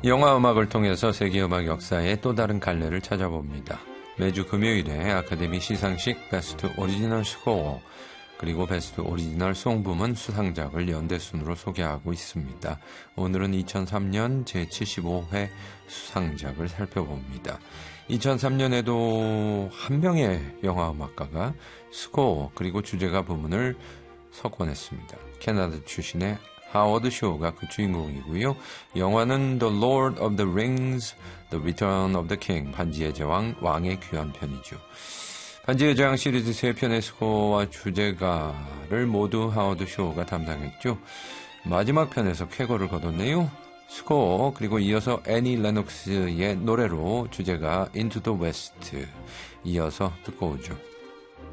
영화 음악을 통해서 세계 음악 역사의 또 다른 갈래를 찾아봅니다. 매주 금요일에 아카데미 시상식 베스트 오리지널 스코어 그리고 베스트 오리지널 송 부문 수상작을 연대순으로 소개하고 있습니다. 오늘은 2003년 제75회 수상작을 살펴봅니다. 2003년에도 한 명의 영화음악가가 스코어 그리고 주제가 부문을 석권했습니다. 캐나다 출신의 하워드 쇼가 그 주인공이고요. 영화는 The Lord of the Rings, The Return of the King, 반지의 제왕, 왕의 귀환 편이죠. 반지의 제왕 시리즈 3편의 스코어와 주제가를 모두 하워드 쇼가 담당했죠. 마지막 편에서 쾌거를 거뒀네요. 스코어 그리고 이어서 애니 레녹스의 노래로 주제가 Into the West 이어서 듣고 오죠.